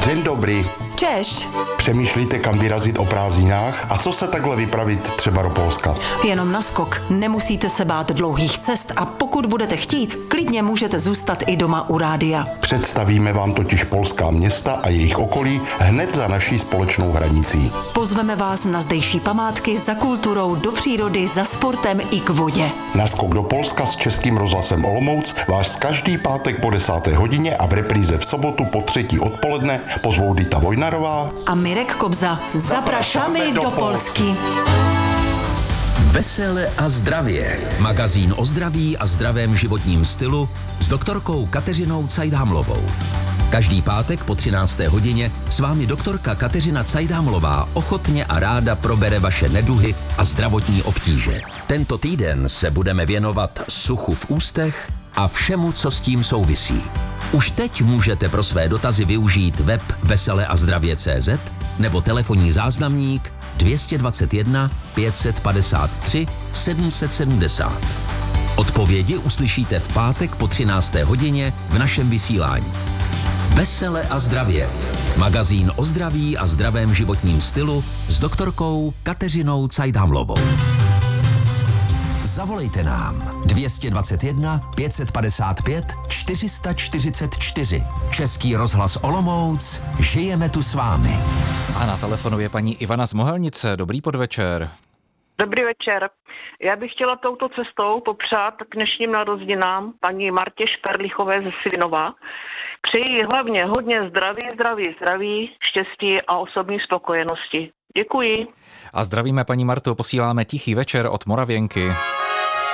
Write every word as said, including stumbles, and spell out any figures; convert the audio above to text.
Dzień dobry. Češ. Přemýšlíte, kam vyrazit o prázdninách? A co se takhle vypravit třeba do Polska? Jenom naskok. Nemusíte se bát dlouhých cest a pokud budete chtít, klidně můžete zůstat i doma u rádia. Představíme vám totiž polská města a jejich okolí hned za naší společnou hranicí. Pozveme vás na zdejší památky, za kulturou, do přírody, za sportem i k vodě. Naskok do Polska s Českým rozhlasem Olomouc vás každý pátek po desáté hodině a v repríze v sobotu po třetí odpoledne pozvou Dita Vojnarová a Mirek Kobza. Zaprašamy do Polsky. Vesele a zdravě. Magazín o zdraví a zdravém životním stylu s doktorkou Kateřinou Cajdhamlovou. Každý pátek po třinácté hodině s vámi doktorka Kateřina Cajdhamlová ochotně a ráda probere vaše neduhy a zdravotní obtíže. Tento týden se budeme věnovat suchu v ústech a všemu, co s tím souvisí. Už teď můžete pro své dotazy využít web vesele a zdravě tečka cé zet nebo telefonní záznamník dvě stě dvacet jedna pět set padesát tři sedm set sedmdesát. Odpovědi uslyšíte v pátek po třinácté hodině v našem vysílání. Vesele a zdravě. Magazín o zdraví a zdravém životním stylu s doktorkou Kateřinou Cajdhamlovou. Zavolejte nám dvě stě dvacet jedna pět set padesát pět čtyři sta čtyřicet čtyři. Český rozhlas Olomouc, žijeme tu s vámi. A na telefonu je paní Ivana z Mohelnice. Dobrý podvečer. Dobrý večer. Já bych chtěla touto cestou popřát k dnešním narozeninám paní Martě Šperlichové ze Svinova. Přeji hlavně hodně zdraví, zdraví, zdraví, štěstí a osobní spokojenosti. Děkuji. A zdravíme paní Martu, posíláme tichý večer od Moravěnky.